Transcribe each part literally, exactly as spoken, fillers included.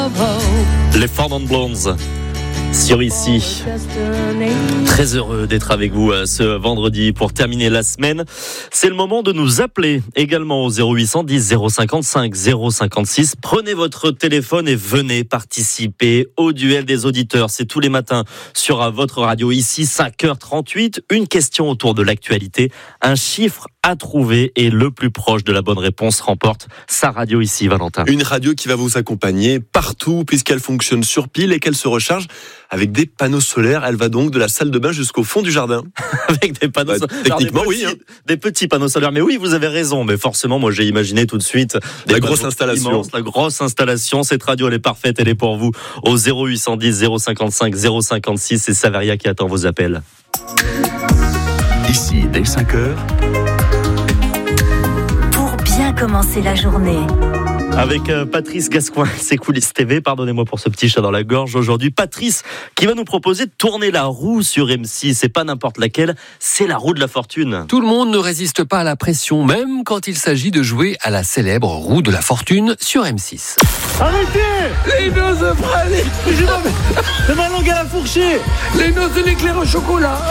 Les Four Non Blondes sur ici. Très heureux d'être avec vous ce vendredi pour terminer la semaine. C'est le moment de nous appeler également au zéro huit cent dix zéro cinquante-cinq zéro cinquante-six. Prenez votre téléphone et venez participer au duel des auditeurs. C'est tous les matins sur votre radio ici, cinq heures trente-huit. Une question autour de l'actualité, un chiffre à trouver et le plus proche de la bonne réponse remporte sa radio ici, Valentin. Une radio qui va vous accompagner partout puisqu'elle fonctionne sur pile et qu'elle se recharge avec des panneaux solaires. Elle va donc de la salle de bain jusqu'au fond du jardin. Avec des panneaux bah, solaires. Techniquement, Alors, des petits, petits, oui. Hein. Des petits panneaux solaires. Mais oui, vous avez raison. Mais forcément, moi, j'ai imaginé tout de suite des la grosse installation. Immenses, la grosse installation. Cette radio, elle est parfaite. Elle est pour vous au zéro huit cent dix zéro cinquante-cinq zéro cinquante-six. C'est Savaria qui attend vos appels. Ici, dès cinq heures. Bien commencer la journée. Avec euh, Patrice Gascoigne, c'est Coulisses T V. Pardonnez-moi pour ce petit chat dans la gorge aujourd'hui. Patrice qui va nous proposer de tourner la roue sur M six. C'est pas n'importe laquelle, c'est la roue de la fortune. Tout le monde ne résiste pas à la pression, même quand il s'agit de jouer à la célèbre roue de la fortune sur M six. Arrêtez! Les noix de pralines! C'est ma langue à la fourchée! Les noix de l'éclair au chocolat!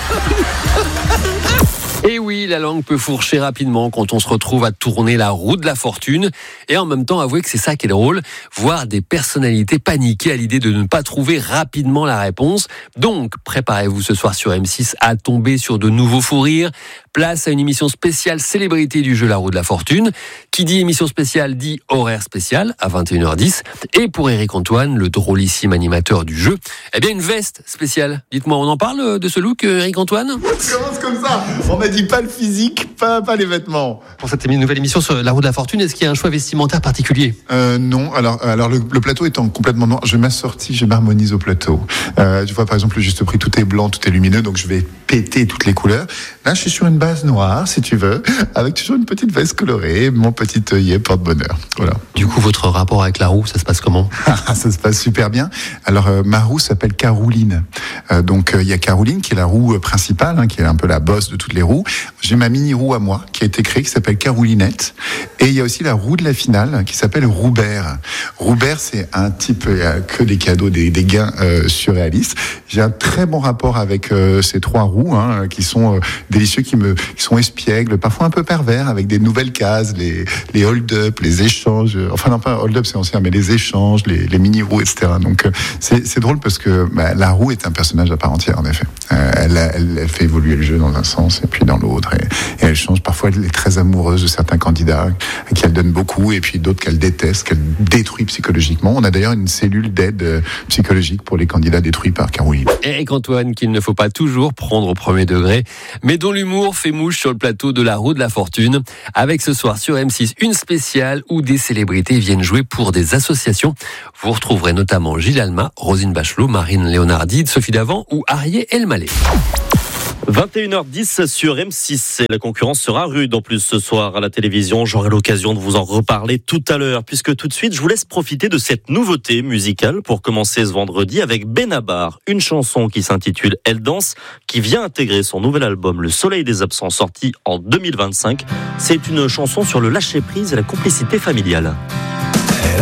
Et oui, la langue peut fourcher rapidement quand on se retrouve à tourner la roue de la fortune. Et en même temps, avouez que c'est ça qui est drôle, voir des personnalités paniquer à l'idée de ne pas trouver rapidement la réponse. Donc, préparez-vous ce soir sur M six à tomber sur de nouveaux fous rires. Place à une émission spéciale célébrité du jeu La Roue de la Fortune. Qui dit émission spéciale dit horaire spécial à vingt et une heures dix. Et pour Éric Antoine, le drôlissime animateur du jeu, eh bien une veste spéciale. Dites-moi, on en parle de ce look, Éric Antoine ? On commence comme ça. On m'a dit pas le physique, pas, pas les vêtements. Pour cette nouvelle émission sur La Roue de la Fortune, est-ce qu'il y a un choix vestimentaire particulier ? euh, Non, alors, alors le, le plateau étant complètement noir, je m'assortis, je m'harmonise au plateau. Euh, tu vois, par exemple, le juste prix, tout est blanc, tout est lumineux, donc je vais péter toutes les couleurs. Là, je suis sur une base noire, si tu veux, avec toujours une petite veste colorée, mon petit œillet porte-bonheur. Voilà. Du coup, votre rapport avec la roue, ça se passe comment ? Ça se passe super bien. Alors, euh, ma roue s'appelle Carouline. Euh, donc, il euh, y a Carouline qui est la roue principale, hein, qui est un peu la bosse de toutes les roues. J'ai ma mini roue à moi qui a été créée, qui s'appelle Caroulinette. Et il y a aussi la roue de la finale qui s'appelle Roubert. Roubert, c'est un type, il n'y a que des cadeaux, des, des gains euh, surréalistes. J'ai un très bon rapport avec euh, ces trois roues, hein, qui sont euh, délicieux, qui me, qui sont espiègles, parfois un peu pervers, avec des nouvelles cases, les, les hold-up, les échanges. Enfin, non, pas hold-up, c'est ancien, mais les échanges, les, les mini roues, et cetera. Donc, euh, c'est, c'est drôle parce que bah, la roue est un personnage à part entière, en effet. Euh, elle, elle, elle fait évoluer le jeu dans un sens et puis dans l'autre. Et, et elle change. Parfois, elle est très amoureuse de certains candidats à qui elle donne beaucoup, et puis d'autres qu'elle déteste, qu'elle détruit psychologiquement. On a d'ailleurs une cellule d'aide psychologique pour les candidats détruits par Carouline. Éric Antoine, qu'il ne faut pas toujours prendre au premier degré, mais dont l'humour fait mouche sur le plateau de La Roue de la Fortune. Avec ce soir sur M six, une spéciale où des célébrités viennent jouer pour des associations. Vous retrouverez notamment Gilles Alma, Rosine Bachelot, Marine Léonardi, Sophie Davant ou Arié Elmaleh. vingt et une heures dix sur M six. Et la concurrence sera rude en plus ce soir à la télévision. J'aurai l'occasion de vous en reparler tout à l'heure, puisque tout de suite, je vous laisse profiter de cette nouveauté musicale pour commencer ce vendredi avec Benabar, une chanson qui s'intitule Elle danse, qui vient intégrer son nouvel album Le Soleil des Absents, sorti en deux mille vingt-cinq. C'est une chanson sur le lâcher-prise et la complicité familiale.